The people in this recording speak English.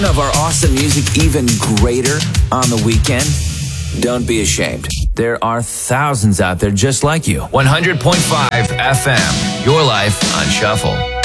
of our awesome music even greater on the weekend? Don't be ashamed. There are thousands out there just like you. 100.5 FM, your life on Shuffle.